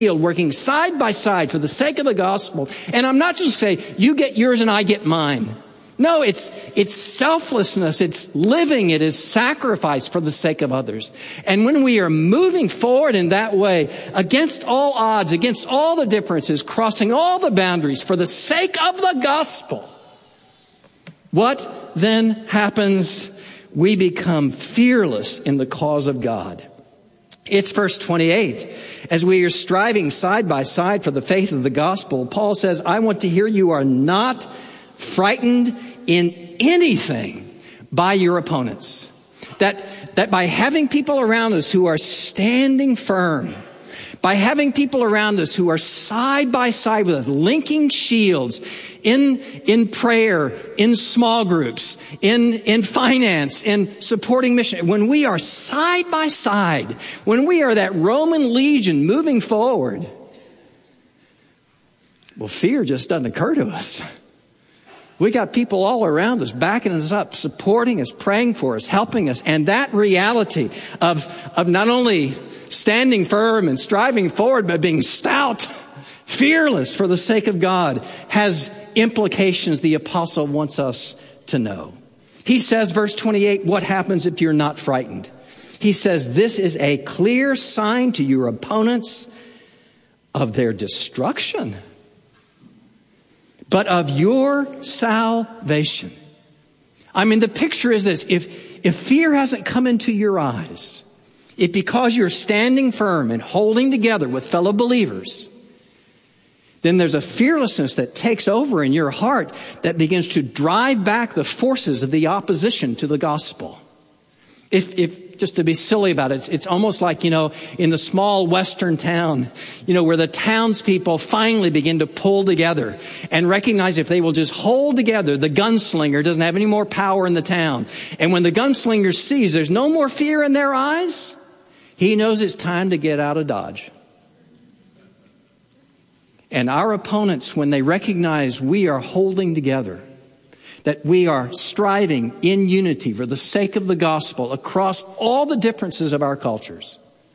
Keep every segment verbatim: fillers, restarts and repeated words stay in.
working side by side for the sake of the gospel. And I'm not just saying, you get yours and I get mine. No, it's it's selflessness. It's living. It is sacrifice for the sake of others. And when we are moving forward in that way, against all odds, against all the differences, crossing all the boundaries for the sake of the gospel, what then happens? We become fearless in the cause of God. It's verse twenty-eight. As we are striving side by side for the faith of the gospel, Paul says, I want to hear you are not frightened in anything by your opponents. That, that by having people around us who are standing firm, by having people around us who are side by side with us, linking shields in, in prayer, in small groups, in, in finance, in supporting mission. When we are side by side, when we are that Roman legion moving forward, well, fear just doesn't occur to us. We got people all around us, backing us up, supporting us, praying for us, helping us. And that reality of, of not only standing firm and striving forward, but being stout, fearless for the sake of God, has implications the apostle wants us to know. He says, verse twenty-eight, what happens if you're not frightened? He says, this is a clear sign to your opponents of their destruction, but of your salvation. I mean, the picture is this. If, if fear hasn't come into your eyes, if because you're standing firm and holding together with fellow believers, then there's a fearlessness that takes over in your heart that begins to drive back the forces of the opposition to the gospel. If, if just to be silly about it, it's, it's almost like, you know, in the small western town, you know, where the townspeople finally begin to pull together and recognize if they will just hold together, the gunslinger doesn't have any more power in the town. And when the gunslinger sees there's no more fear in their eyes, he knows it's time to get out of Dodge. And our opponents, when they recognize we are holding together, that we are striving in unity for the sake of the gospel across all the differences of our cultures,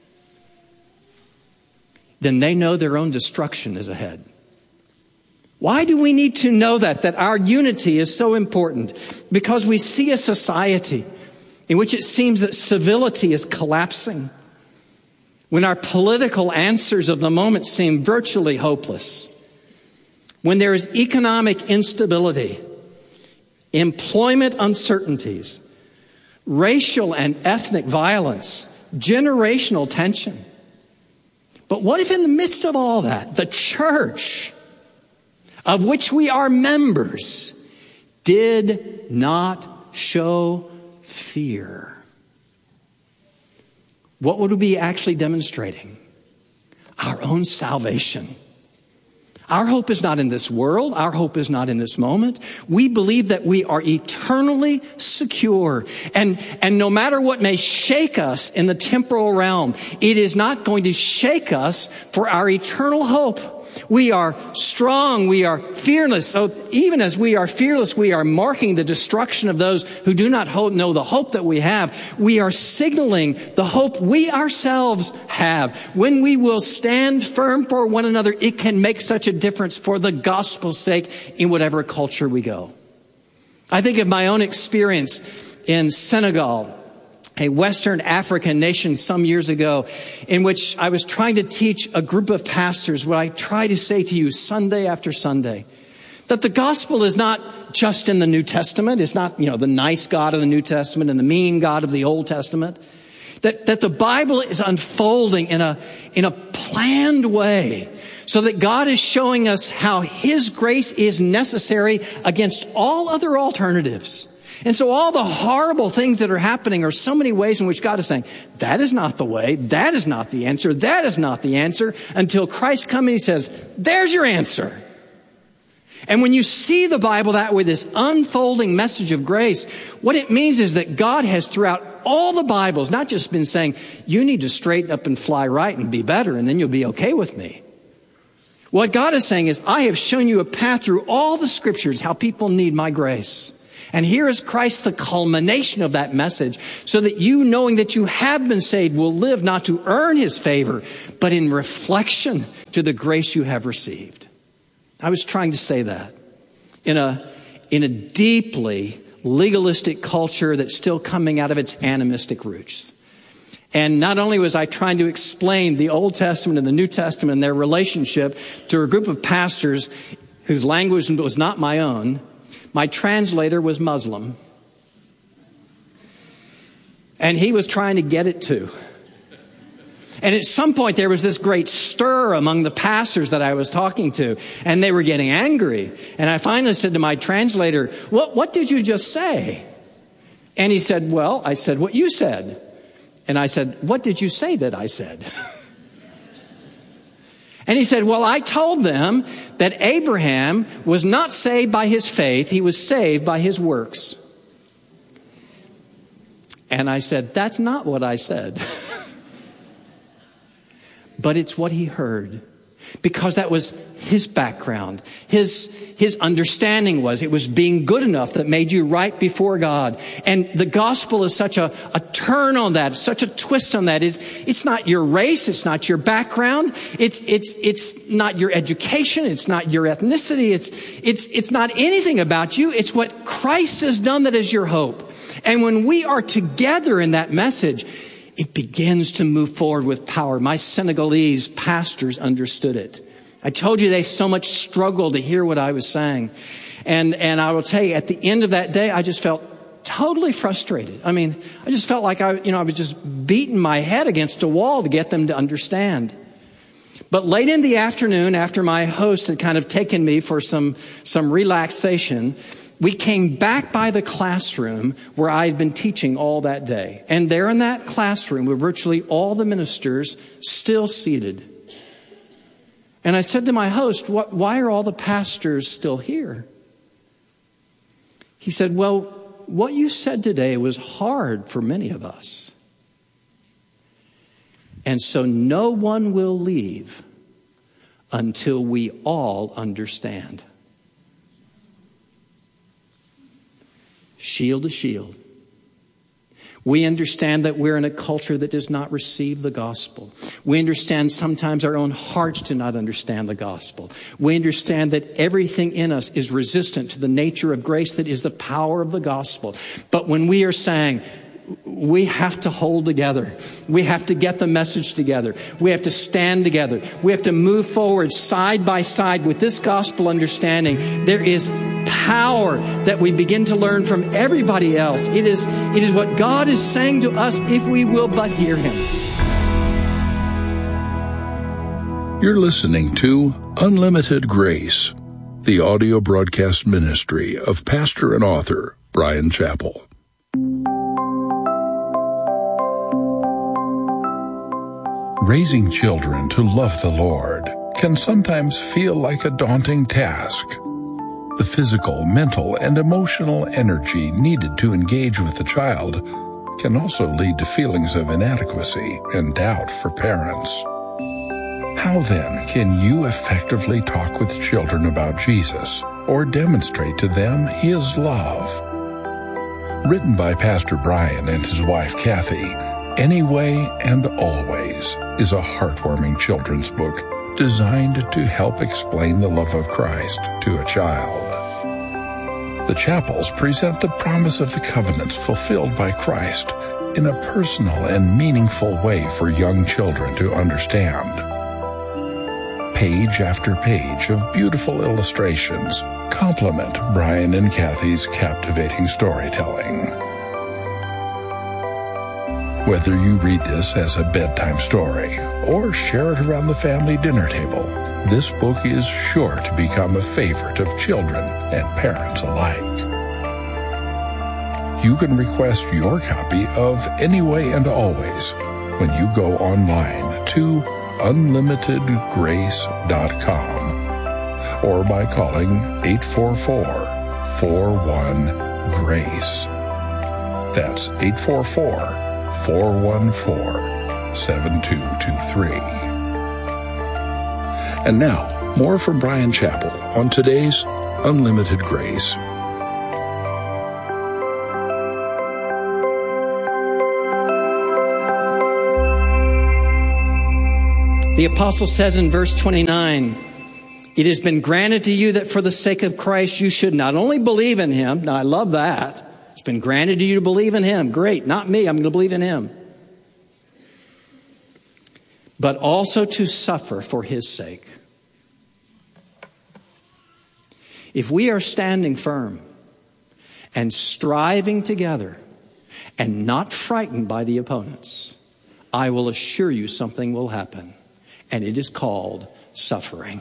then they know their own destruction is ahead. Why do we need to know that, that our unity is so important? Because we see a society in which it seems that civility is collapsing, when our political answers of the moment seem virtually hopeless, when there is economic instability, employment uncertainties, racial and ethnic violence, generational tension. But what if in the midst of all that, the church, of which we are members, did not show fear? What would we be actually demonstrating? Our own salvation. Our hope is not in this world. Our hope is not in this moment. We believe that we are eternally secure. And, and no matter what may shake us in the temporal realm, it is not going to shake us for our eternal hope. We are strong. We are fearless. So even as we are fearless, we are marking the destruction of those who do not hope, know the hope that we have. We are signaling the hope we ourselves have. When we will stand firm for one another, it can make such a difference for the gospel's sake in whatever culture we go. I think of my own experience in Senegal, a Western African nation some years ago, in which I was trying to teach a group of pastors what I try to say to you Sunday after Sunday, that the gospel is not just in the New Testament. It's not, you know, the nice God of the New Testament and the mean God of the Old Testament. That, that the Bible is unfolding in a, in a planned way, so that God is showing us how His grace is necessary against all other alternatives. And so all the horrible things that are happening are so many ways in which God is saying, that is not the way, that is not the answer, that is not the answer, until Christ comes and He says, there's your answer. And when you see the Bible that way, this unfolding message of grace, what it means is that God has throughout all the Bibles not just been saying, you need to straighten up and fly right and be better, and then you'll be okay with me. What God is saying is, I have shown you a path through all the scriptures how people need my grace. And here is Christ, the culmination of that message, so that you, knowing that you have been saved, will live not to earn his favor, but in reflection to the grace you have received. I was trying to say that in a, in a deeply legalistic culture that's still coming out of its animistic roots. And not only was I trying to explain the Old Testament and the New Testament and their relationship to a group of pastors whose language was not my own, my translator was Muslim. And he was trying to get it too. And at some point there was this great stir among the pastors that I was talking to, and they were getting angry. And I finally said to my translator, what, what did you just say? And he said, well, I said what you said. And I said, what did you say that I said? And he said, well, I told them that Abraham was not saved by his faith. He was saved by his works. And I said, that's not what I said. But it's what he heard. Because that was his background. His, his understanding was it was being good enough that made you right before God. And the gospel is such a, a turn on that, such a twist on that. It's, it's not your race. It's not your background. It's, it's, it's not your education. It's not your ethnicity. It's, it's, it's not anything about you. It's what Christ has done that is your hope. And when we are together in that message, it begins to move forward with power. My Senegalese pastors understood it. I told you they so much struggled to hear what I was saying. And, and I will tell you, at the end of that day, I just felt totally frustrated. I mean, I just felt like I, you know, I was just beating my head against a wall to get them to understand. But late in the afternoon, after my host had kind of taken me for some, some relaxation, we came back by the classroom where I had been teaching all that day. And there in that classroom were virtually all the ministers still seated. And I said to my host, what, why are all the pastors still here? He said, well, what you said today was hard for many of us. And so no one will leave until we all understand. Shield to shield. We understand that we're in a culture that does not receive the gospel. We understand sometimes our own hearts do not understand the gospel. We understand that everything in us is resistant to the nature of grace that is the power of the gospel. But when we are saying, we have to hold together. We have to get the message together. We have to stand together. We have to move forward side by side with this gospel understanding. There is power that we begin to learn from everybody else. It is, it is what God is saying to us if we will but hear him. You're listening to Unlimited Grace, the audio broadcast ministry of pastor and author Bryan Chapell. Raising children to love the Lord can sometimes feel like a daunting task. The physical, mental, and emotional energy needed to engage with the child can also lead to feelings of inadequacy and doubt for parents. How then can you effectively talk with children about Jesus or demonstrate to them his love? Written by Pastor Bryan and his wife Kathy, Anyway and Always is a heartwarming children's book designed to help explain the love of Christ to a child. The Chapells present the promise of the covenants fulfilled by Christ in a personal and meaningful way for young children to understand. Page after page of beautiful illustrations complement Bryan and Kathy's captivating storytelling. Whether you read this as a bedtime story or share it around the family dinner table, this book is sure to become a favorite of children and parents alike. You can request your copy of Anyway and Always when you go online to unlimited grace dot com or by calling eight four four, four one, GRACE. That's eight four four, four one four, seven two two three. And now, more from Bryan Chapell on today's Unlimited Grace. The apostle says in verse twenty-nine, it has been granted to you that for the sake of Christ you should not only believe in him. Now I love that. It's been granted to you to believe in him. Great. Not me. I'm going to believe in him. But also to suffer for his sake. If we are standing firm and striving together and not frightened by the opponents, I will assure you something will happen. And it is called suffering.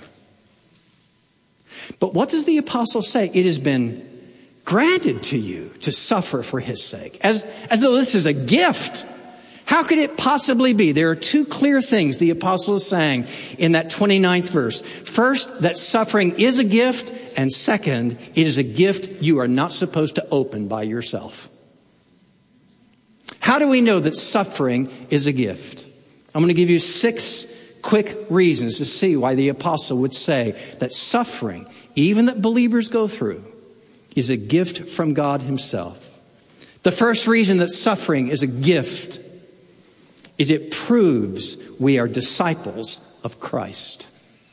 But what does the apostle say? It has been granted to you to suffer for his sake. As, as though this is a gift. How could it possibly be? There are two clear things the apostle is saying in that twenty-ninth verse. First, that suffering is a gift. And second, it is a gift you are not supposed to open by yourself. How do we know that suffering is a gift? I'm going to give you six quick reasons to see why the apostle would say that suffering, even that believers go through, is a gift from God himself. The first reason that suffering is a gift is it proves we are disciples of Christ.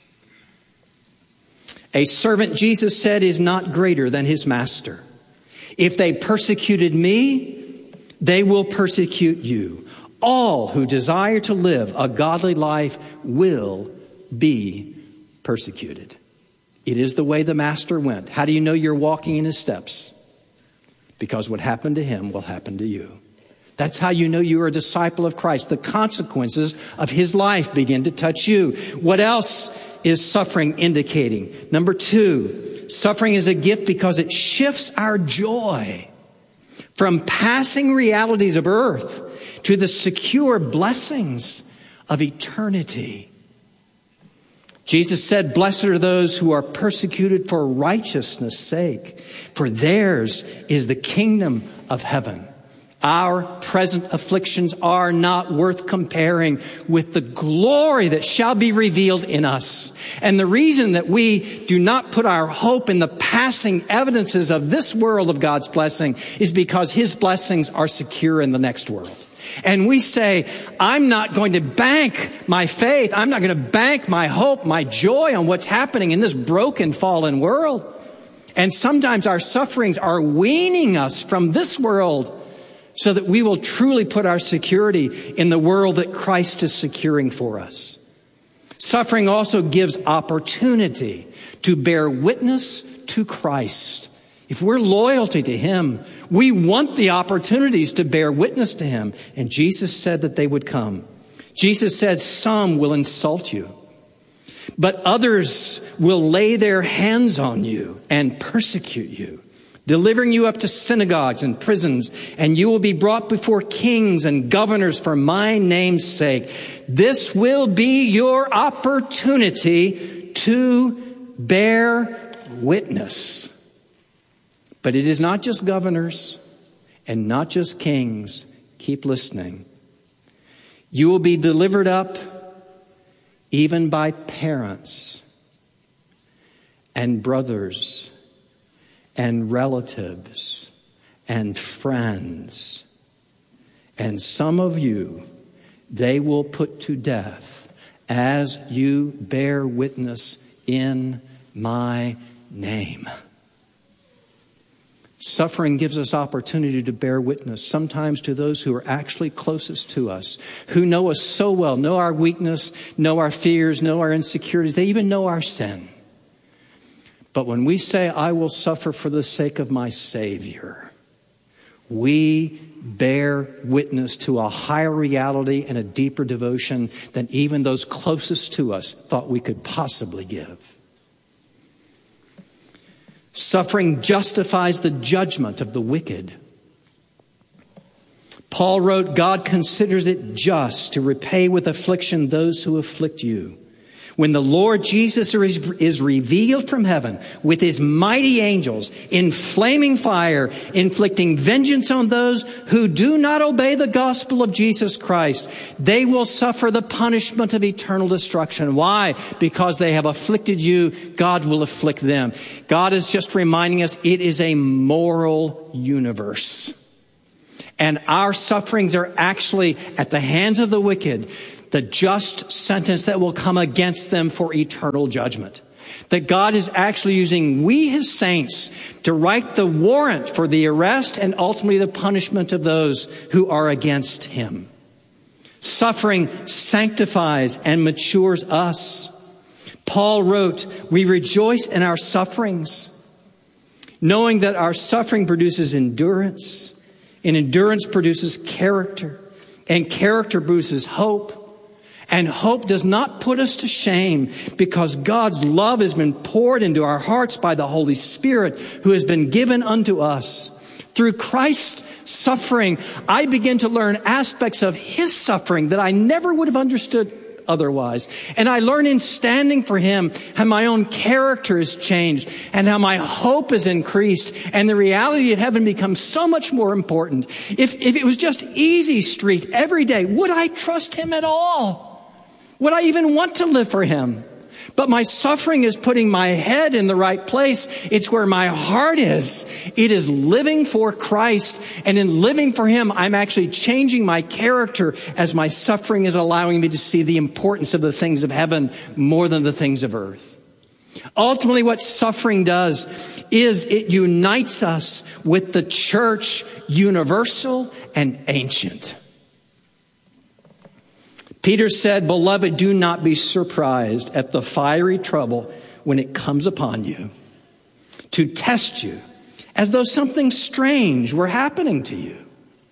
A servant, Jesus said, is not greater than his master. If they persecuted me, they will persecute you. All who desire to live a godly life will be persecuted. It is the way the master went. How do you know you're walking in his steps? Because what happened to him will happen to you. That's how you know you are a disciple of Christ. The consequences of his life begin to touch you. What else is suffering indicating? Number two, suffering is a gift because it shifts our joy from passing realities of earth to the secure blessings of eternity. Jesus said, blessed are those who are persecuted for righteousness' sake, for theirs is the kingdom of heaven. Our present afflictions are not worth comparing with the glory that shall be revealed in us. And the reason that we do not put our hope in the passing evidences of this world of God's blessing is because his blessings are secure in the next world. And we say, I'm not going to bank my faith. I'm not going to bank my hope, my joy on what's happening in this broken, fallen world. And sometimes our sufferings are weaning us from this world so that we will truly put our security in the world that Christ is securing for us. Suffering also gives opportunity to bear witness to Christ. If we're loyal to him, we want the opportunities to bear witness to him. And Jesus said that they would come. Jesus said, some will insult you, but others will lay their hands on you and persecute you, delivering you up to synagogues and prisons, and you will be brought before kings and governors for my name's sake. This will be your opportunity to bear witness. But it is not just governors and not just kings. Keep listening. You will be delivered up even by parents and brothers and relatives and friends. And some of you, they will put to death as you bear witness in my name. Suffering gives us opportunity to bear witness, sometimes to those who are actually closest to us, who know us so well, know our weakness, know our fears, know our insecurities. They even know our sin. But when we say, I will suffer for the sake of my Savior, we bear witness to a higher reality and a deeper devotion than even those closest to us thought we could possibly give. Suffering justifies the judgment of the wicked. Paul wrote, God considers it just to repay with affliction those who afflict you. When the Lord Jesus is revealed from heaven with his mighty angels in flaming fire, inflicting vengeance on those who do not obey the gospel of Jesus Christ, they will suffer the punishment of eternal destruction. Why? Because they have afflicted you, God will afflict them. God is just reminding us it is a moral universe. And our sufferings are actually at the hands of the wicked. the just sentence that will come against them for eternal judgment. That God is actually using we, his saints, to write the warrant for the arrest and ultimately the punishment of those who are against him. Suffering sanctifies and matures us. Paul wrote, we rejoice in our sufferings, knowing that our suffering produces endurance, and endurance produces character, and character produces hope. And hope does not put us to shame, because God's love has been poured into our hearts by the Holy Spirit who has been given unto us. Through Christ's suffering, I begin to learn aspects of his suffering that I never would have understood otherwise. And I learn in standing for him how my own character has changed and how my hope has increased, and the reality of heaven becomes so much more important. If, if it was just easy street every day, would I trust him at all? Would I even want to live for him? But my suffering is putting my head in the right place. It's where my heart is. It is living for Christ. And in living for him, I'm actually changing my character as my suffering is allowing me to see the importance of the things of heaven more than the things of earth. Ultimately, what suffering does is it unites us with the church, universal and ancient. Peter said, beloved, do not be surprised at the fiery trouble when it comes upon you to test you as though something strange were happening to you.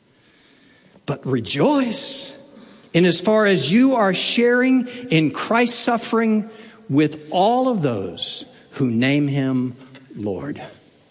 But rejoice in as far as you are sharing in Christ's suffering with all of those who name him Lord.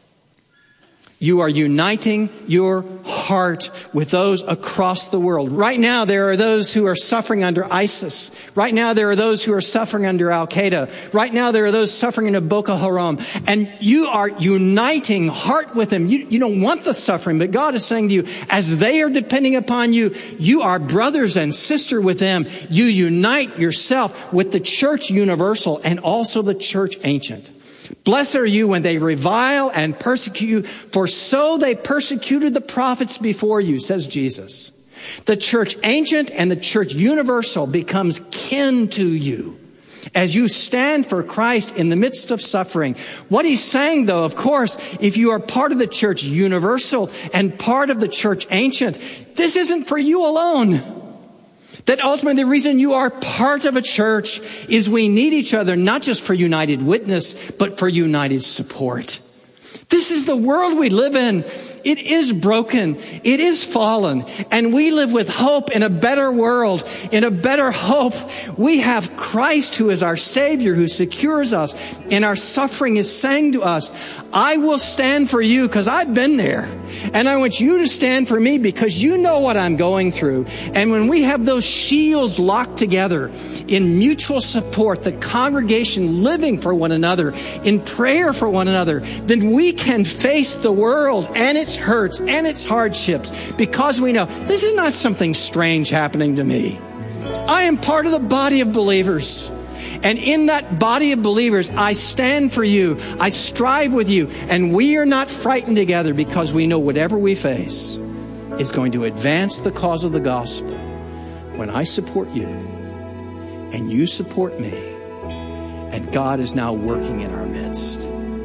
You are uniting your heart with those across the world. Right now, there are those who are suffering under ISIS. Right now, there are those who are suffering under Al-Qaeda. Right now, there are those suffering under Boko Haram. And you are uniting heart with them. You, you don't want the suffering, but God is saying to you, as they are depending upon you, you are brothers and sister with them. You unite yourself with the church universal and also the church ancient. Blessed are you when they revile and persecute you, for so they persecuted the prophets before you, says Jesus. The church ancient and the church universal becomes kin to you as you stand for Christ in the midst of suffering. What he's saying, though, of course, if you are part of the church universal and part of the church ancient, this isn't for you alone. That ultimately the reason you are part of a church is we need each other, not just for united witness, but for united support. This is the world we live in. It is broken. It is fallen. And we live with hope in a better world, in a better hope. We have Christ who is our Savior, who secures us. And our suffering is saying to us, I will stand for you because I've been there. And I want you to stand for me because you know what I'm going through. And when we have those shields locked together in mutual support, the congregation living for one another, in prayer for one another, then we can face the world and its hurts and its hardships because we know this is not something strange happening to me. I am part of the body of believers. And in that body of believers, I stand for you. I strive with you. And we are not frightened together because we know whatever we face is going to advance the cause of the gospel. When I support you and you support me, and God is now working in our midst.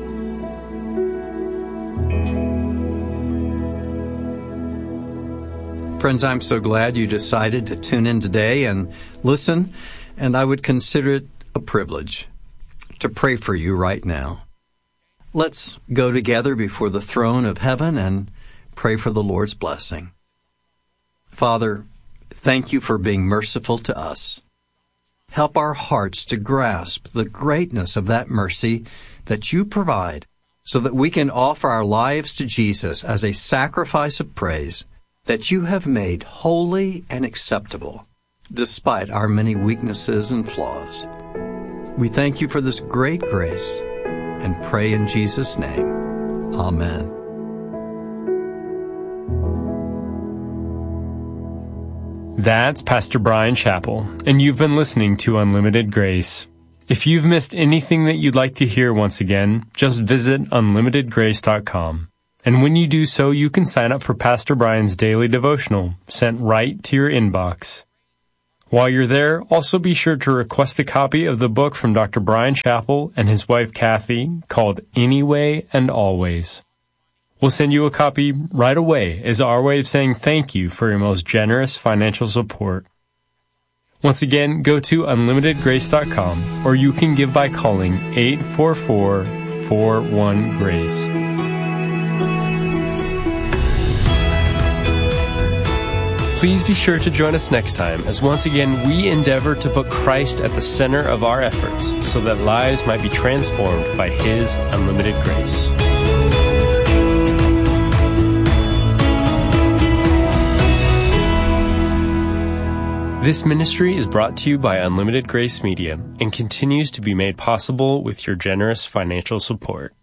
Friends, I'm so glad you decided to tune in today and listen, and I would consider it a privilege to pray for you right now. Let's go together before the throne of heaven and pray for the Lord's blessing. Father, thank you for being merciful to us. Help our hearts to grasp the greatness of that mercy that you provide so that we can offer our lives to Jesus as a sacrifice of praise that you have made holy and acceptable despite our many weaknesses and flaws. We thank you for this great grace and pray in Jesus' name. Amen. That's Pastor Brian Chappell, and you've been listening to Unlimited Grace. If you've missed anything that you'd like to hear once again, just visit unlimited grace dot com. And when you do so, you can sign up for Pastor Brian's daily devotional sent right to your inbox. While you're there, also be sure to request a copy of the book from Doctor Bryan Chapell and his wife Kathy called Anyway and Always. We'll send you a copy right away as our way of saying thank you for your most generous financial support. Once again, go to unlimited grace dot com or you can give by calling eight four four, four one, GRACE. Please be sure to join us next time as once again we endeavor to put Christ at the center of our efforts so that lives might be transformed by His unlimited grace. This ministry is brought to you by Unlimited Grace Media and continues to be made possible with your generous financial support.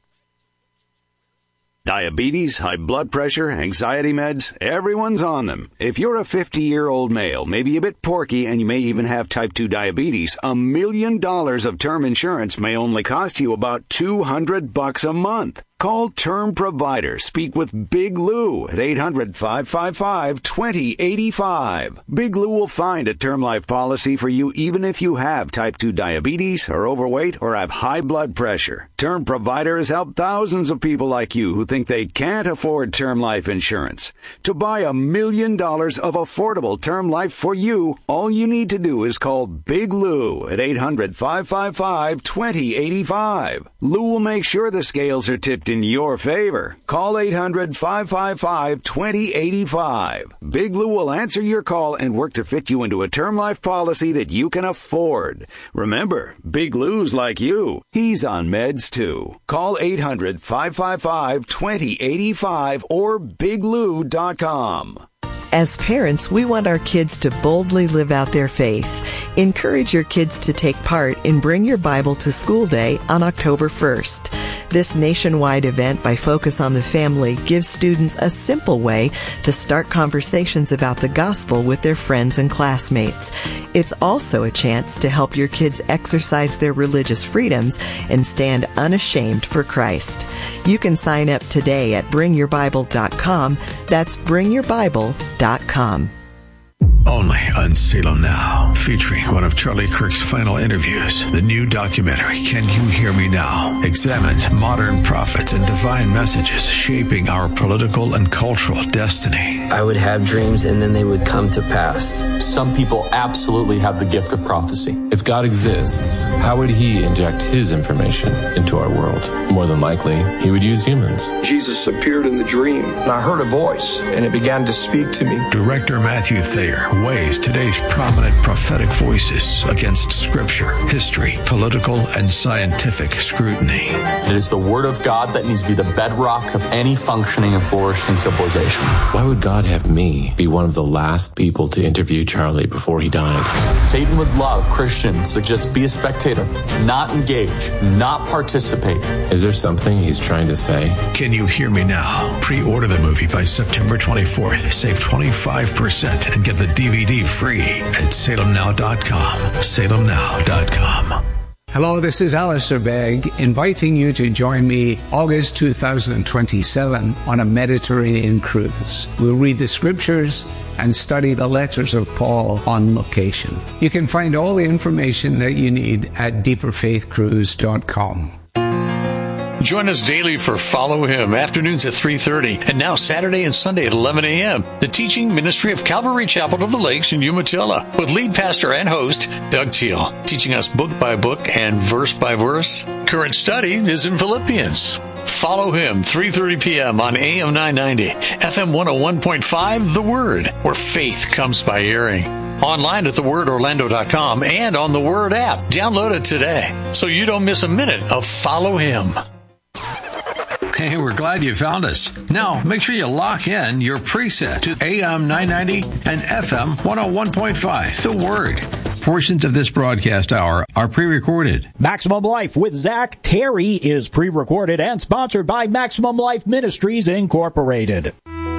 Diabetes, high blood pressure, anxiety meds, everyone's on them. If you're a fifty-year-old male, maybe a bit porky, and you may even have type two diabetes, a million dollars of term insurance may only cost you about two hundred bucks a month. Call Term Provider. Speak with Big Lou at eight hundred, five five five, two zero eight five. Big Lou will find a term life policy for you even if you have type two diabetes, are overweight, or have high blood pressure. Term Provider has helped thousands of people like you who think they can't afford term life insurance. To buy a million dollars of affordable term life for you, all you need to do is call Big Lou at eight hundred, five five five, two zero eight five. Lou will make sure the scales are tipped in your favor. Call eight hundred, five five five, two zero eight five. Big Lou will answer your call and work to fit you into a term life policy that you can afford. Remember, Big Lou's like you. He's on meds too. Call eight hundred, five five five, two zero eight five or big lou dot com. As parents, we want our kids to boldly live out their faith. Encourage your kids to take part in Bring Your Bible to School Day on October first. This nationwide event by Focus on the Family gives students a simple way to start conversations about the gospel with their friends and classmates. It's also a chance to help your kids exercise their religious freedoms and stand unashamed for Christ. You can sign up today at bring your bible dot com. That's bring your bible dot com. Only on Salem Now, featuring one of Charlie Kirk's final interviews. The new documentary, Can You Hear Me Now?, examines modern prophets and divine messages shaping our political and cultural destiny. I would have dreams and then they would come to pass. Some people absolutely have the gift of prophecy. If God exists, how would He inject His information into our world? More than likely, He would use humans. Jesus appeared in the dream, and I heard a voice, and it began to speak to me. Director Matthew Thayer weighs today's prominent prophetic voices against scripture, history, political, and scientific scrutiny. It is the Word of God that needs to be the bedrock of any functioning and flourishing civilization. Why would God have me be one of the last people to interview Charlie before he died? Satan would love Christians to just be a spectator, not engage, not participate. Is there something he's trying to say? Can You Hear Me Now? Pre-order the movie by September twenty-fourth. Save twenty-five percent and get the D V D free at salem now dot com. salem now dot com. Hello, this is Alistair Begg, inviting you to join me August two thousand twenty-seven on a Mediterranean cruise. We'll read the scriptures and study the letters of Paul on location. You can find all the information that you need at deeper faith cruise dot com. Join us daily for Follow Him, afternoons at three thirty, and now Saturday and Sunday at eleven a.m. The teaching ministry of Calvary Chapel of the Lakes in Umatilla, with lead pastor and host Doug Teal, teaching us book by book and verse by verse. Current study is in Philippians. Follow Him, three thirty p.m. on A M nine ninety, F M one oh one point five, The Word, where faith comes by hearing. Online at the word orlando dot com and on the Word app. Download it today so you don't miss a minute of Follow Him. Hey, we're glad you found us. Now, make sure you lock in your preset to A M nine ninety and F M one oh one point five, The Word. Portions of this broadcast hour are pre-recorded. Maximum Life with Zach Terry is pre-recorded and sponsored by Maximum Life Ministries, Incorporated.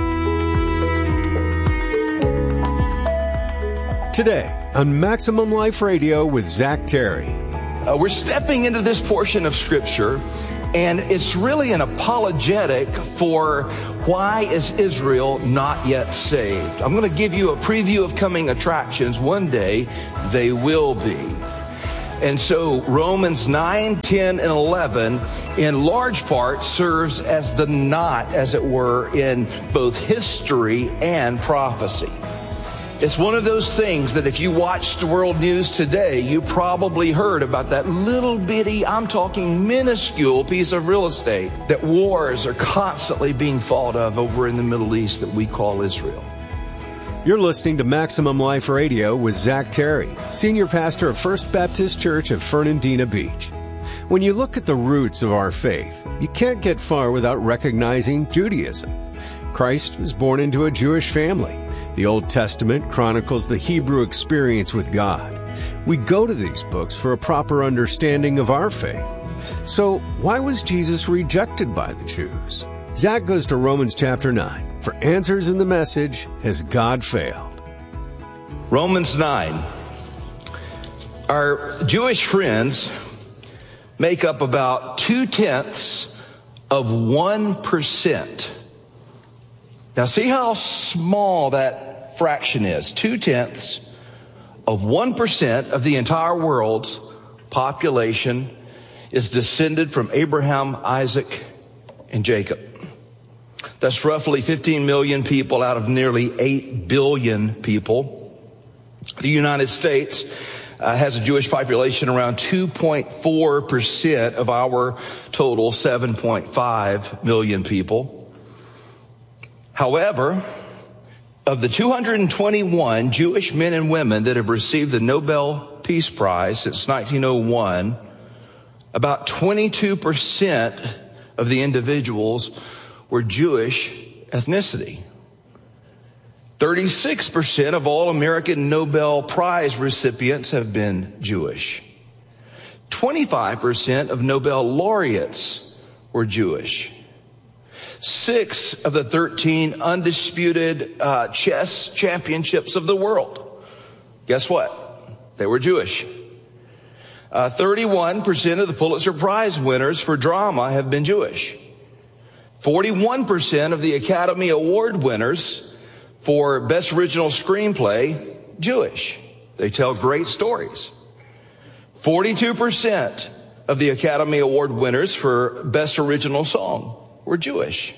Today on Maximum Life Radio with Zach Terry. Uh, we're stepping into this portion of Scripture And it's really an apologetic for why is Israel not yet saved. I'm going to give you a preview of coming attractions. One day they will be. And so Romans nine, ten, and eleven in large part serves as the knot, as it were, in both history and prophecy. It's one of those things that if you watched the world news today, you probably heard about that little bitty, I'm talking minuscule piece of real estate that wars are constantly being fought of over in the Middle East that we call Israel. You're listening to Maximum Life Radio with Zach Terry, Senior Pastor of First Baptist Church of Fernandina Beach. When you look at the roots of our faith, you can't get far without recognizing Judaism. Christ was born into a Jewish family. The Old Testament chronicles the Hebrew experience with God. We go to these books for a proper understanding of our faith. So why was Jesus rejected by the Jews? Zach goes to Romans chapter nine for answers in the message, Has God Failed? Romans nine. Our Jewish friends make up about two-tenths of one percent. Now see how small that fraction is. Two-tenths of one percent of the entire world's population is descended from Abraham, Isaac, and Jacob. That's roughly fifteen million people out of nearly eight billion people. The United States uh, has a Jewish population around two point four percent of our total seven point five million people. However, of the two hundred twenty-one Jewish men and women that have received the Nobel Peace Prize since nineteen oh one, about twenty-two percent of the individuals were Jewish ethnicity. thirty-six percent of all American Nobel Prize recipients have been Jewish. twenty-five percent of Nobel laureates were Jewish. Six of the thirteen undisputed uh, chess championships of the world, guess what? They were Jewish. Uh, thirty-one percent of the Pulitzer Prize winners for drama have been Jewish. forty-one percent of the Academy Award winners for Best Original Screenplay, Jewish. They tell great stories. forty-two percent of the Academy Award winners for Best Original Song were Jewish.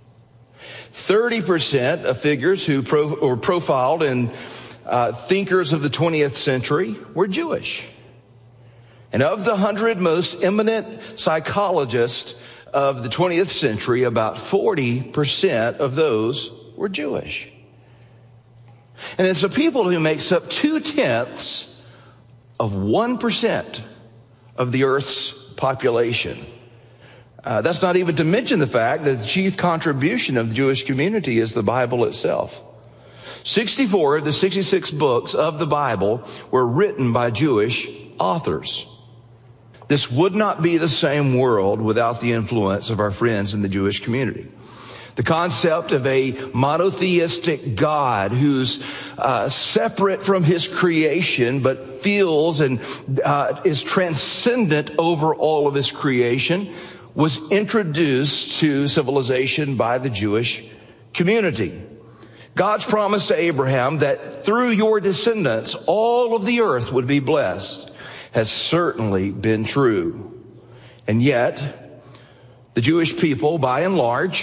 thirty percent of figures who pro, were profiled in uh, thinkers of the twentieth century were Jewish. And of the hundred most eminent psychologists of the twentieth century, about forty percent of those were Jewish. And it's the people who makes up two-tenths of one percent of the earth's population. Uh, that's not even to mention the fact that the chief contribution of the Jewish community is the Bible itself. sixty-four of the sixty-six books of the Bible were written by Jewish authors. This would not be the same world without the influence of our friends in the Jewish community. The concept of a monotheistic God who's uh, separate from his creation but feels and uh, is transcendent over all of his creation was introduced to civilization by the Jewish community. God's promise to Abraham that through your descendants all of the earth would be blessed has certainly been true. And yet, the Jewish people, by and large,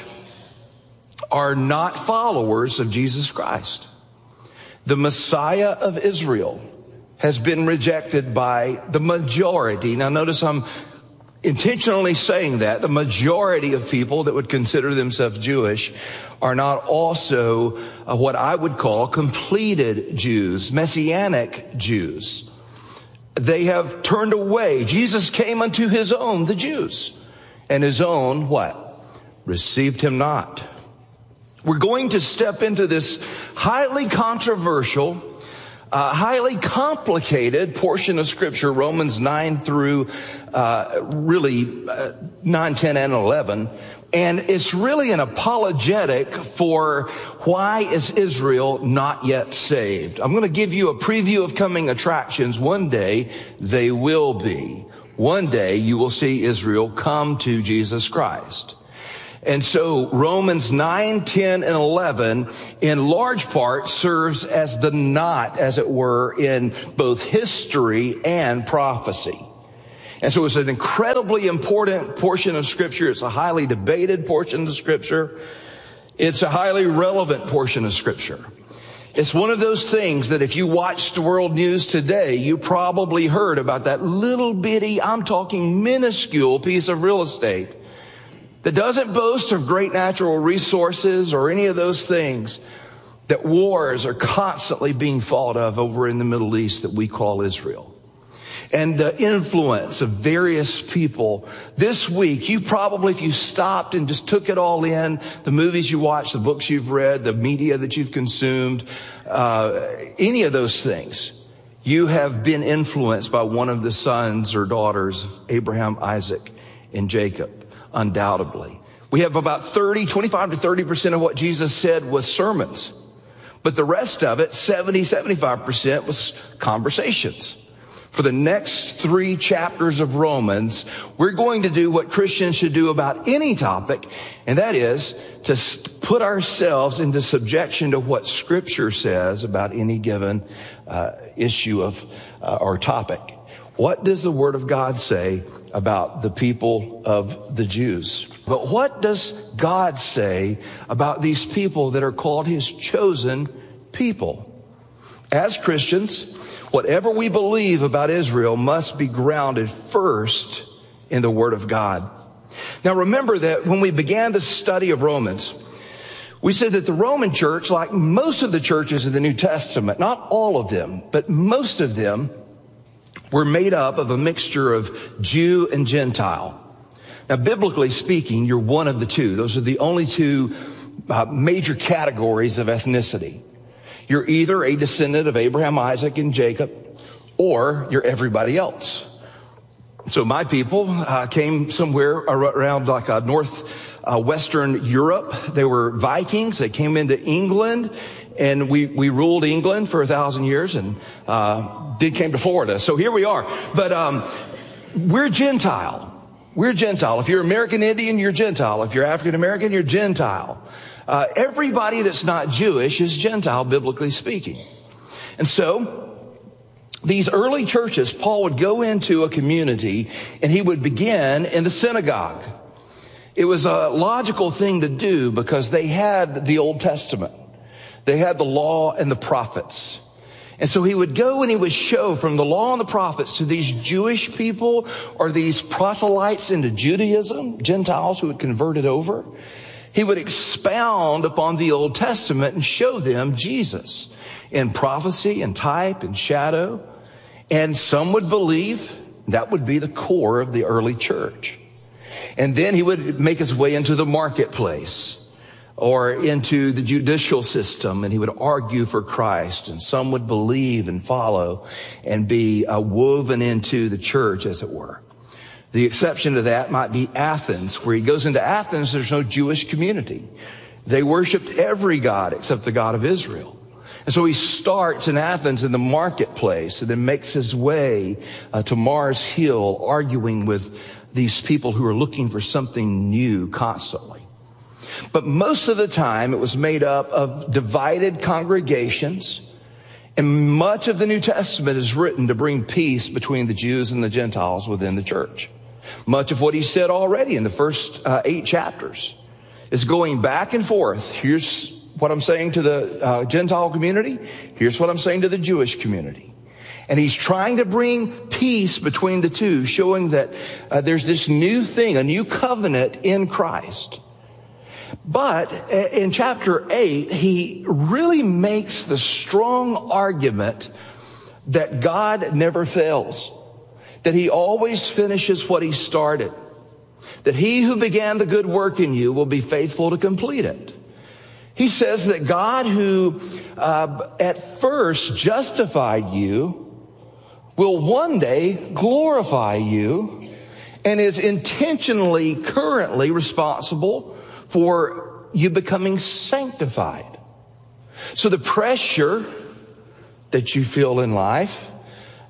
are not followers of Jesus Christ. The Messiah of Israel has been rejected by the majority. Now notice I'm intentionally saying that. The majority of people that would consider themselves Jewish are not also uh, what I would call completed Jews, Messianic Jews. They have turned away. Jesus came unto his own, the Jews, and his own, what? Received him not. We're going to step into this highly controversial, uh, highly complicated portion of Scripture, Romans nine through uh, really uh, nine, ten, and eleven. And it's really an apologetic for why is Israel not yet saved. I'm going to give you a preview of coming attractions. One day they will be. One day you will see Israel come to Jesus Christ. And so Romans nine, ten, and eleven in large part serves as the knot, as it were, in both history and prophecy. And so it's an incredibly important portion of Scripture. It's a highly debated portion of Scripture. It's a highly relevant portion of Scripture. It's one of those things that if you watch the world news today, you probably heard about that little bitty, I'm talking minuscule piece of real estate that doesn't boast of great natural resources or any of those things, that wars are constantly being fought of over in the Middle East that we call Israel. And the influence of various people. This week, you probably, if you stopped and just took it all in, the movies you watched, the books you've read, the media that you've consumed, uh, any of those things, you have been influenced by one of the sons or daughters of Abraham, Isaac, and Jacob. Undoubtedly. We have about thirty, twenty-five to thirty percent of what Jesus said was sermons. But the rest of it, seventy, seventy-five percent was conversations. For the next three chapters of Romans, we're going to do what Christians should do about any topic, and that is to put ourselves into subjection to what Scripture says about any given uh, issue of uh, or topic. What does the Word of God say about the people of the Jews? But what does God say about these people that are called His chosen people? As Christians, whatever we believe about Israel must be grounded first in the Word of God. Now remember that when we began the study of Romans, we said that the Roman church, like most of the churches in the New Testament, not all of them, but most of them, were made up of a mixture of Jew and Gentile. Now, biblically speaking, you're one of the two. Those are the only two uh, major categories of ethnicity. You're either a descendant of Abraham, Isaac, and Jacob, or you're everybody else. So my people uh, came somewhere around like uh, north uh, western Europe. They were Vikings. They came into England, and we, we ruled England for a thousand years, and uh then came to Florida. So here we are. But um we're Gentile. We're Gentile. If you're American Indian, you're Gentile. If you're African American, you're Gentile. Uh, everybody that's not Jewish is Gentile, biblically speaking. And so these early churches, Paul would go into a community and he would begin in the synagogue. It was a logical thing to do because they had the Old Testament. They had the law and the prophets. And so he would go and he would show from the law and the prophets to these Jewish people or these proselytes into Judaism, Gentiles who had converted over. He would expound upon the Old Testament and show them Jesus in prophecy and type and shadow. And some would believe that would be the core of the early church. And then he would make his way into the marketplace or into the judicial system, and he would argue for Christ, and some would believe and follow and be uh, woven into the church, as it were. The exception to that might be Athens. Where he goes into Athens, there's no Jewish community. They worshiped every god except the God of Israel. And so he starts in Athens in the marketplace and then makes his way uh, to Mars Hill, arguing with these people who are looking for something new constantly. But most of the time, it was made up of divided congregations, and much of the New Testament is written to bring peace between the Jews and the Gentiles within the church. Much of what he said already in the first uh, eight chapters is going back and forth. Here's what I'm saying to the uh, Gentile community. Here's what I'm saying to the Jewish community. And he's trying to bring peace between the two, showing that uh, there's this new thing, a new covenant in Christ. But in chapter eight, he really makes the strong argument that God never fails, that he always finishes what he started, that he who began the good work in you will be faithful to complete it. He says that God who uh, at first justified you will one day glorify you and is intentionally, currently responsible for you becoming sanctified. So the pressure that you feel in life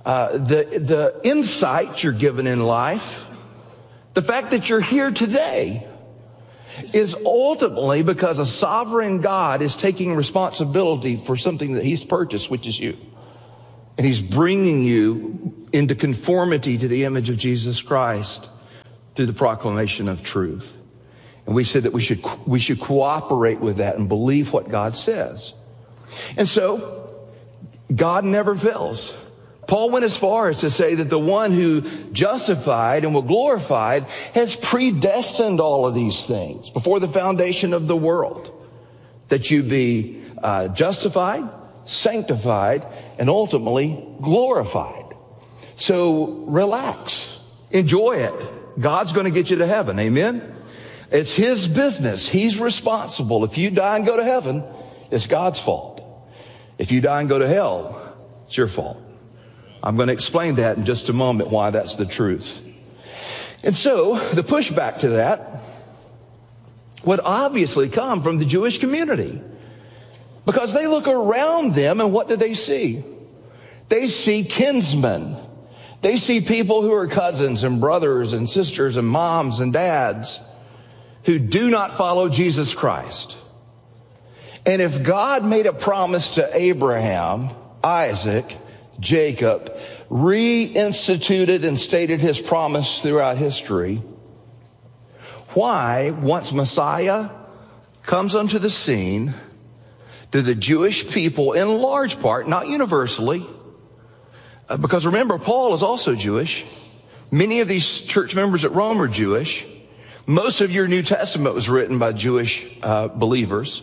uh, the, the insights you're given in life, the fact that you're here today is ultimately because a sovereign God is taking responsibility for something that he's purchased, which is you. And he's bringing you into conformity to the image of Jesus Christ through the proclamation of truth. And we said that we should, we should cooperate with that and believe what God says. And so, God never fails. Paul went as far as to say that the one who justified and will glorified has predestined all of these things before the foundation of the world, that you be uh, justified, sanctified, and ultimately glorified. So relax, enjoy it. God's going to get you to heaven. Amen. It's his business. He's responsible. If you die and go to heaven, it's God's fault. If you die and go to hell, it's your fault. I'm going to explain that in just a moment, why that's the truth. And so the pushback to that would obviously come from the Jewish community, because they look around them and what do they see? They see kinsmen. They see people who are cousins and brothers and sisters and moms and dads who do not follow Jesus Christ. And if God made a promise to Abraham, Isaac, Jacob, reinstituted and stated his promise throughout history, why, once Messiah comes onto the scene, do the Jewish people, in large part, not universally, uh, because remember, Paul is also Jewish. Many of these church members at Rome are Jewish. Most of your New Testament was written by Jewish uh, believers.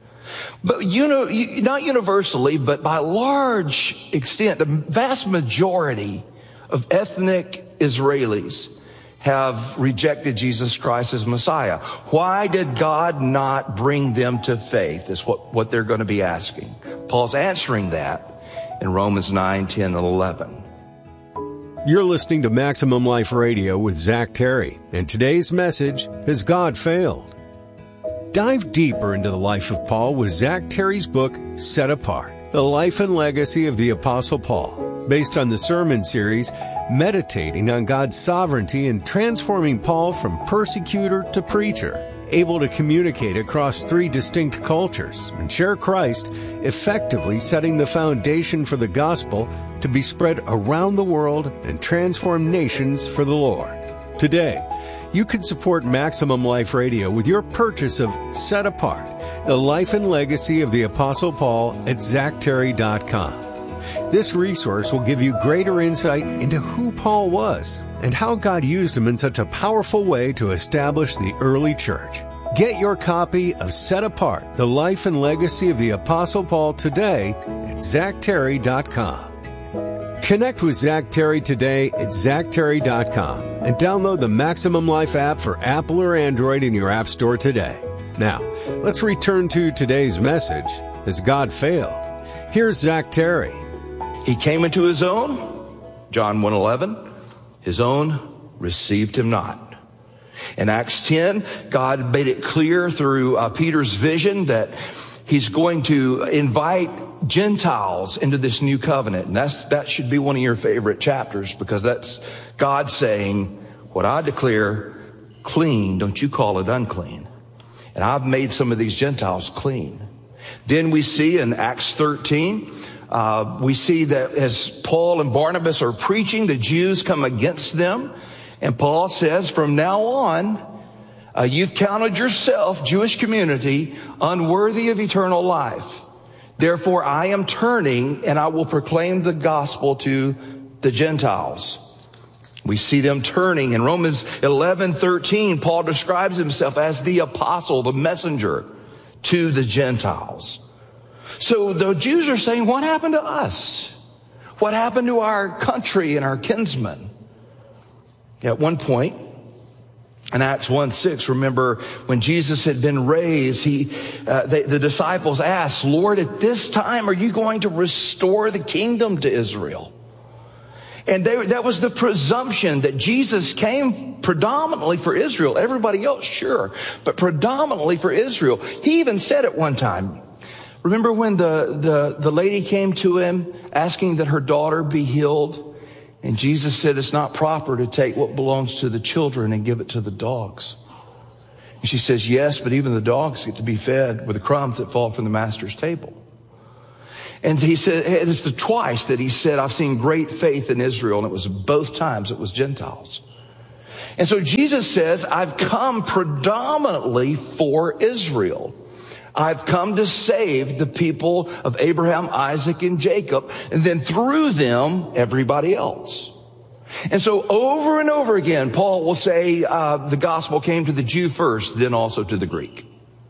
But you know, not universally, but by a large extent, the vast majority of ethnic Israelis have rejected Jesus Christ as Messiah. Why did God not bring them to faith? Is what, what they're going to be asking. Paul's answering that in Romans nine, ten, and eleven. You're listening to Maximum Life Radio with Zach Terry, and today's message, Has God Failed? Dive deeper into the life of Paul with Zach Terry's book, Set Apart, The Life and Legacy of the Apostle Paul, based on the sermon series, meditating on God's sovereignty and transforming Paul from persecutor to preacher, able to communicate across three distinct cultures and share Christ, effectively setting the foundation for the gospel to be spread around the world and transform nations for the Lord. Today, you can support Maximum Life Radio with your purchase of Set Apart, The Life and Legacy of the Apostle Paul at zach terry dot com. This resource will give you greater insight into who Paul was and how God used him in such a powerful way to establish the early church. Get your copy of Set Apart, The Life and Legacy of the Apostle Paul today at zach terry dot com. Connect with Zach Terry today at zach terry dot com and download the Maximum Life app for Apple or Android in your app store today. Now, let's return to today's message, Has God Failed? Here's Zach Terry. He came into his own, John one eleven, his own received him not. In Acts ten, God made it clear through uh, Peter's vision that he's going to invite Gentiles into this new covenant. And that's, that should be one of your favorite chapters, because that's God saying, what I declare clean, don't you call it unclean. And I've made some of these Gentiles clean. Then we see in Acts thirteen, uh, we see that as Paul and Barnabas are preaching, the Jews come against them. And Paul says, from now on, uh, you've counted yourself, Jewish community, unworthy of eternal life. Therefore, I am turning and I will proclaim the gospel to the Gentiles. We see them turning. In Romans eleven thirteen, Paul describes himself as the apostle, the messenger to the Gentiles. So the Jews are saying, what happened to us? What happened to our country and our kinsmen? At one point, in Acts one six, remember when Jesus had been raised, he, uh, they, the disciples asked, Lord, at this time, are you going to restore the kingdom to Israel? And they, that was the presumption that Jesus came predominantly for Israel. Everybody else, sure, but predominantly for Israel. He even said at one time, Remember when the, the, the lady came to him asking that her daughter be healed? And Jesus said it's not proper to take what belongs to the children and give it to the dogs. And she says, yes, but even the dogs get to be fed with the crumbs that fall from the master's table. And he said, it's the twice that he said, I've seen great faith in Israel. And it was both times it was Gentiles. And so Jesus says, I've come predominantly for Israel. I've come to save the people of Abraham, Isaac, and Jacob, and then through them, everybody else. And so over and over again, Paul will say uh, the gospel came to the Jew first, then also to the Greek.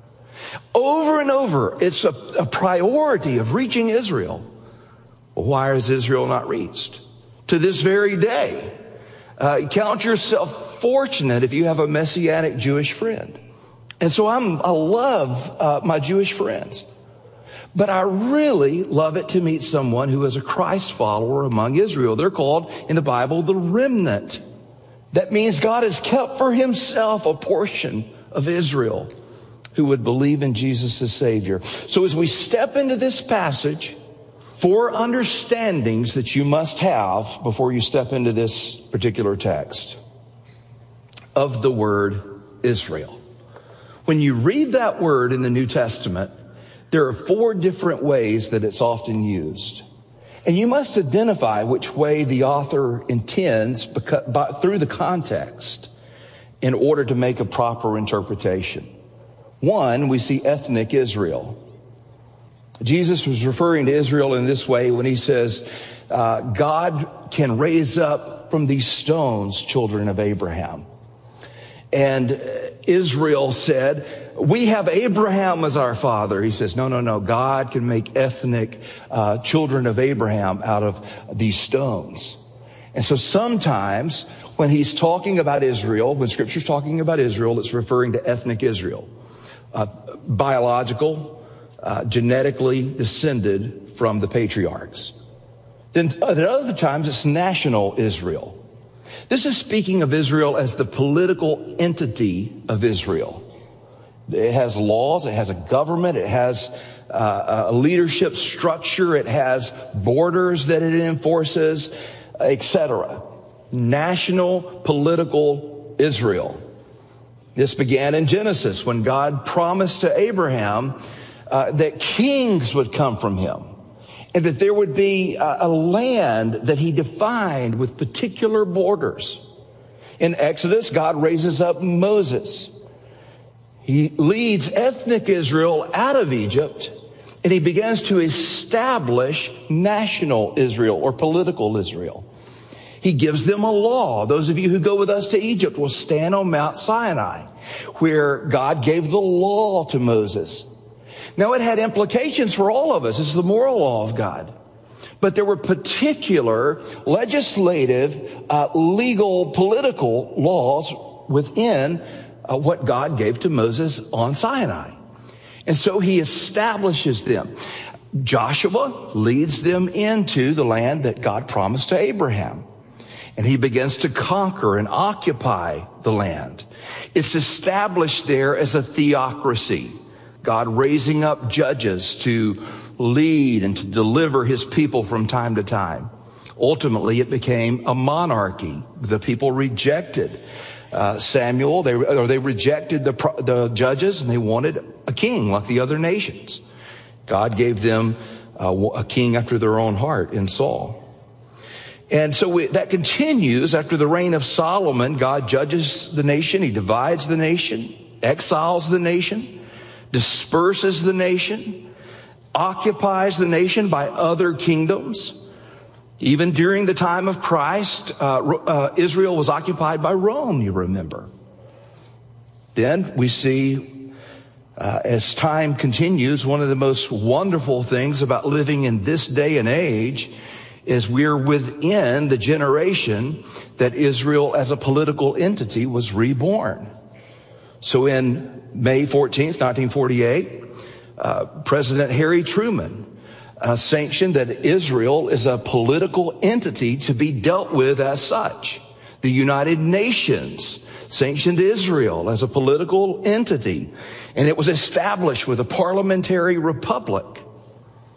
Over and over, it's a, a priority of reaching Israel. Well, why is Israel not reached? To this very day, uh, count yourself fortunate if you have a Messianic Jewish friend. And so I'm, I love uh, my Jewish friends. But I really love it to meet someone who is a Christ follower among Israel. They're called in the Bible the remnant. That means God has kept for himself a portion of Israel who would believe in Jesus as Savior. So as we step into this passage, four understandings that you must have before you step into this particular text of the word Israel. When you read that word in the New Testament, there are four different ways that it's often used. And you must identify which way the author intends because, by, through the context in order to make a proper interpretation. One, we see ethnic Israel. Jesus was referring to Israel in this way when he says, uh, God can raise up from these stones children of Abraham. And Israel said, we have Abraham as our father. He says, no, no, no. God can make ethnic uh, children of Abraham out of these stones. And so sometimes when he's talking about Israel, when Scripture's talking about Israel, it's referring to ethnic Israel. Uh, biological, uh, genetically descended from the patriarchs. Then at other times it's national Israel. This is speaking of Israel as the political entity of Israel. It has laws, it has a government, it has uh, a leadership structure, it has borders that it enforces, et cetera. National political Israel. This began in Genesis when God promised to Abraham uh, that kings would come from him and that there would be a, a land that he defined with particular borders. In Exodus, God raises up Moses. He leads ethnic Israel out of Egypt and he begins to establish national Israel or political Israel. He gives them a law. Those of you who go with us to Egypt will stand on Mount Sinai, where God gave the law to Moses. Now, it had implications for all of us. It's the moral law of God. But there were particular legislative, uh, legal, political laws within uh, what God gave to Moses on Sinai. And so he establishes them. Joshua leads them into the land that God promised to Abraham. And he begins to conquer and occupy the land. It's established there as a theocracy. God raising up judges to lead and to deliver his people from time to time. Ultimately, it became a monarchy. The people rejected uh, Samuel, they, or they rejected the, the judges, and they wanted a king like the other nations. God gave them uh, a king after their own heart in Saul. And so we, that continues after the reign of Solomon. God judges the nation. He divides the nation, exiles the nation, disperses the nation, occupies the nation by other kingdoms. Even during the time of Christ, uh, uh, Israel was occupied by Rome, you remember. Then we see, uh, as time continues, one of the most wonderful things about living in this day and age is we're within the generation that Israel as a political entity was reborn. So in May fourteenth, nineteen forty-eight, uh, President Harry Truman uh, sanctioned that Israel is a political entity to be dealt with as such. The United Nations sanctioned Israel as a political entity, and it was established with a parliamentary republic.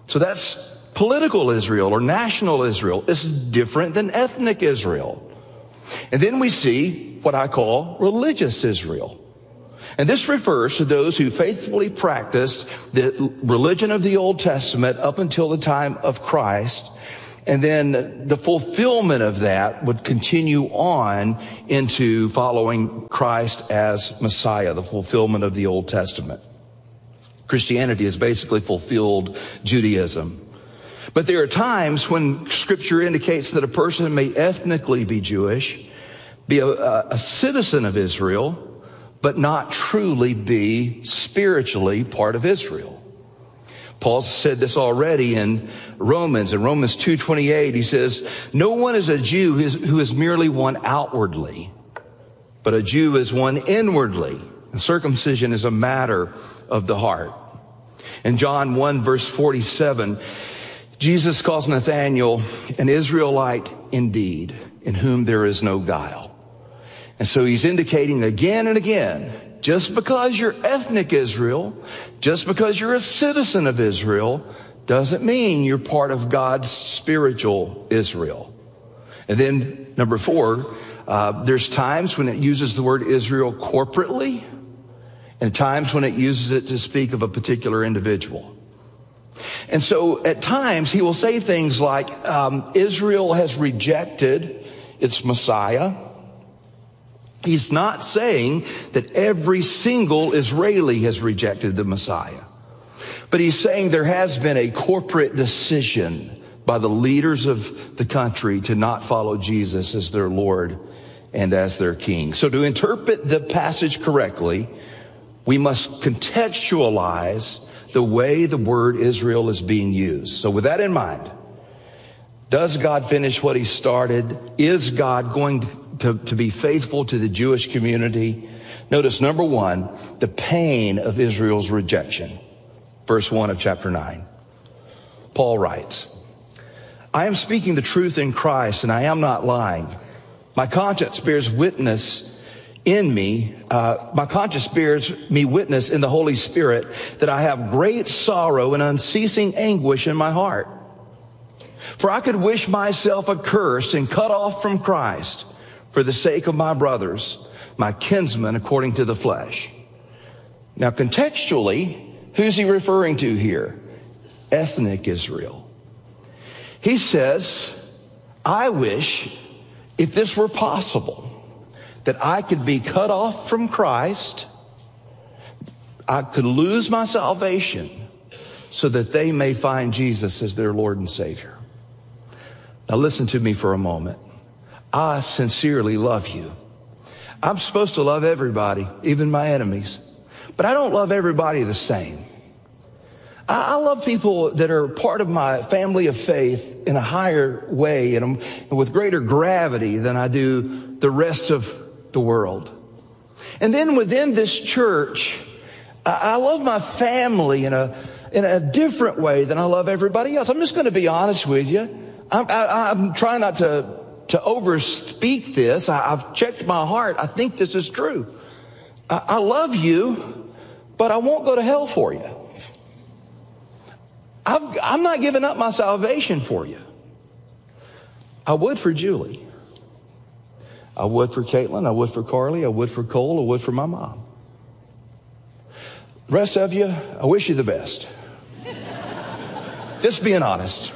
So that's political Israel or national Israel. It's different than ethnic Israel. And then we see what I call religious Israel. And this refers to those who faithfully practiced the religion of the Old Testament up until the time of Christ. And then the fulfillment of that would continue on into following Christ as Messiah, the fulfillment of the Old Testament. Christianity has basically fulfilled Judaism. But there are times when Scripture indicates that a person may ethnically be Jewish, be a, a citizen of Israel, but not truly be spiritually part of Israel. Paul said this already in Romans. In Romans two twenty-eight, he says, no one is a Jew who is merely one outwardly, but a Jew is one inwardly. And circumcision is a matter of the heart. In John one, verse forty-seven, Jesus calls Nathanael an Israelite indeed, in whom there is no guile. And so he's indicating again and again, just because you're ethnic Israel, just because you're a citizen of Israel, doesn't mean you're part of God's spiritual Israel. And then number four, uh, there's times when it uses the word Israel corporately, and times when it uses it to speak of a particular individual. And so at times he will say things like, um, Israel has rejected its Messiah. He's not saying that every single Israeli has rejected the Messiah. But he's saying there has been a corporate decision by the leaders of the country to not follow Jesus as their Lord and as their King. So to interpret the passage correctly, we must contextualize the way the word Israel is being used. So with that in mind, does God finish what he started? Is God going to To, to be faithful to the Jewish community? Notice, number one, the pain of Israel's rejection. Verse one of chapter nine. Paul writes, I am speaking the truth in Christ, and I am not lying. My conscience bears witness in me, uh, my conscience bears me witness in the Holy Spirit that I have great sorrow and unceasing anguish in my heart. For I could wish myself accursed and cut off from Christ for the sake of my brothers, my kinsmen according to the flesh. Now contextually, who's he referring to here? Ethnic Israel. He says, I wish, if this were possible, that I could be cut off from Christ, I could lose my salvation, so that they may find Jesus as their Lord and Savior. Now listen to me for a moment. I sincerely love you. I'm supposed to love everybody, even my enemies. But I don't love everybody the same. I, I love people that are part of my family of faith in a higher way and with greater gravity than I do the rest of the world. And then within this church, I, I love my family in a, in a different way than I love everybody else. I'm just going to be honest with you. I'm, I, I'm trying not to to overspeak this. I, I've checked my heart. I think this is true. I, I love you, but I won't go to hell for you. I've, I'm not giving up my salvation for you. I would for Julie. I would for Caitlin. I would for Carly. I would for Cole. I would for my mom. The rest of you, I wish you the best. Just being honest.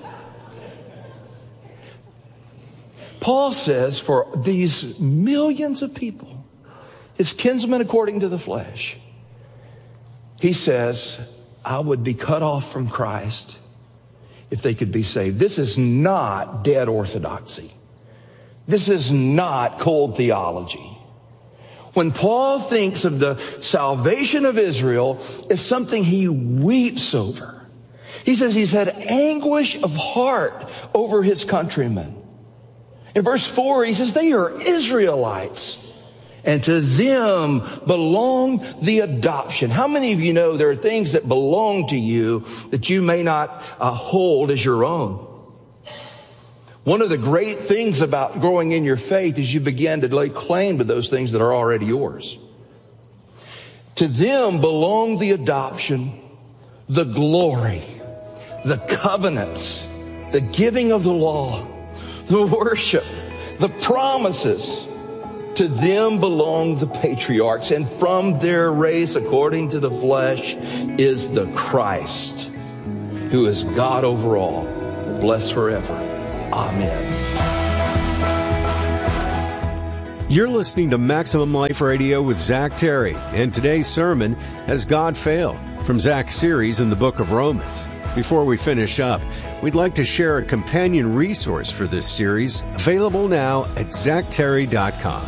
Paul says for these millions of people, his kinsmen according to the flesh, he says, I would be cut off from Christ if they could be saved. This is not dead orthodoxy. This is not cold theology. When Paul thinks of the salvation of Israel, it's something he weeps over. He says he's had anguish of heart over his countrymen. In verse four, he says, they are Israelites, and to them belong the adoption. How many of you know there are things that belong to you that you may not uh, hold as your own? One of the great things about growing in your faith is you begin to lay claim to those things that are already yours. To them belong the adoption, the glory, the covenants, the giving of the law, the worship, the promises. To them belong the patriarchs, and from their race, according to the flesh, is the Christ, who is God over all, blessed forever. Amen. You're listening to Maximum Life Radio with Zach Terry, and today's sermon, Has God Failed?, from Zach's series in the book of Romans. Before we finish up, we'd like to share a companion resource for this series, available now at zach terry dot com.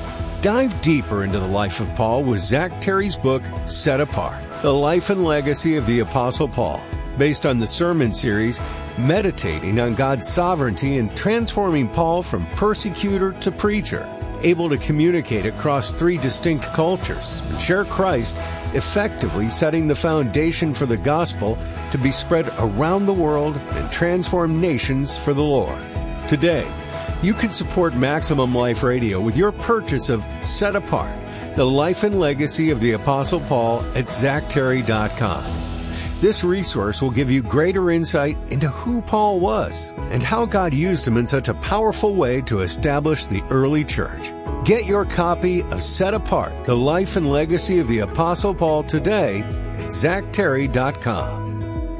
Dive deeper into the life of Paul with Zach Terry's book, Set Apart, The Life and Legacy of the Apostle Paul, based on the sermon series, meditating on God's sovereignty and transforming Paul from persecutor to preacher, able to communicate across three distinct cultures and share Christ, effectively setting the foundation for the gospel to be spread around the world and transform nations for the Lord. Today, you can support Maximum Life Radio with your purchase of Set Apart, The Life and Legacy of the Apostle Paul at zach terry dot com. This resource will give you greater insight into who Paul was and how God used him in such a powerful way to establish the early church. Get your copy of Set Apart, The Life and Legacy of the Apostle Paul today at zach terry dot com.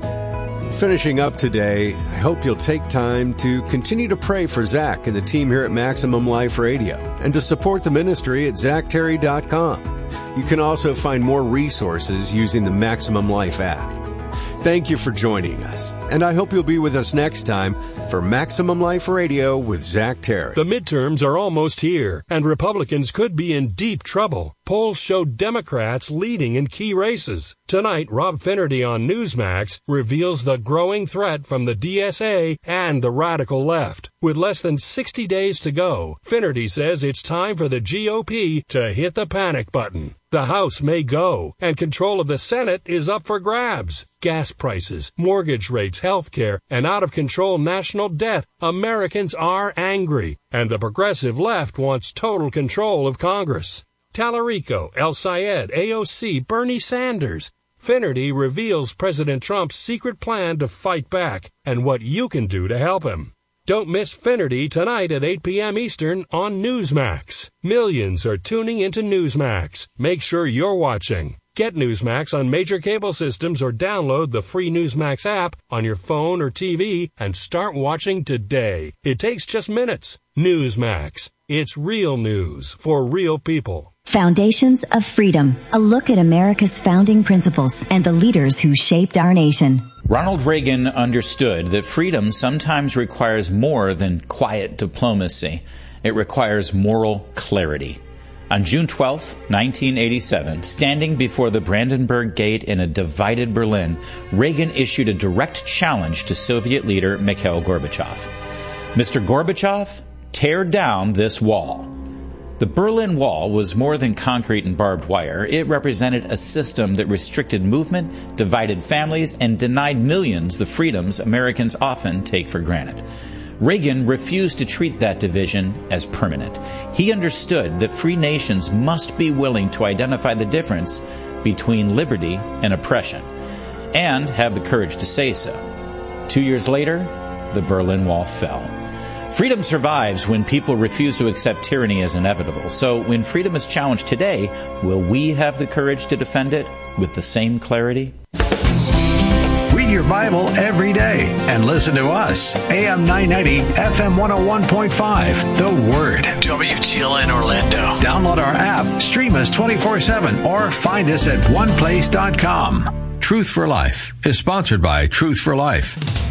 Finishing up today, I hope you'll take time to continue to pray for Zach and the team here at Maximum Life Radio and to support the ministry at zach terry dot com. You can also find more resources using the Maximum Life app. Thank you for joining us, and I hope you'll be with us next time for Maximum Life Radio with Zach Terry. The midterms are almost here, and Republicans could be in deep trouble. Polls show Democrats leading in key races. Tonight, Rob Finnerty on Newsmax reveals the growing threat from the D S A and the radical left. With less than sixty days to go, Finnerty says it's time for the G O P to hit the panic button. The House may go, and control of the Senate is up for grabs. Gas prices, mortgage rates, health care, and out-of-control national debt. Americans are angry, and the progressive left wants total control of Congress. Tallarico, El Sayed, A O C, Bernie Sanders. Finnerty reveals President Trump's secret plan to fight back and what you can do to help him. Don't miss Finnerty tonight at eight p.m. Eastern on Newsmax. Millions are tuning into Newsmax. Make sure you're watching. Get Newsmax on major cable systems or download the free Newsmax app on your phone or T V and start watching today. It takes just minutes. Newsmax. It's real news for real people. Foundations of Freedom, a look at America's founding principles and the leaders who shaped our nation. Ronald Reagan understood that freedom sometimes requires more than quiet diplomacy. It requires moral clarity. On June twelfth, nineteen eighty-seven, standing before the Brandenburg Gate in a divided Berlin, Reagan issued a direct challenge to Soviet leader Mikhail Gorbachev. Mister Gorbachev, tear down this wall. The Berlin Wall was more than concrete and barbed wire. It represented a system that restricted movement, divided families, and denied millions the freedoms Americans often take for granted. Reagan refused to treat that division as permanent. He understood that free nations must be willing to identify the difference between liberty and oppression, and have the courage to say so. Two years later, the Berlin Wall fell. Freedom survives when people refuse to accept tyranny as inevitable. So when freedom is challenged today, will we have the courage to defend it with the same clarity? Read your Bible every day and listen to us. A M nine ninety, F M one oh one point five. The Word. W T L N Orlando. Download our app, stream us twenty-four seven, or find us at one place dot com. Truth for Life is sponsored by Truth for Life.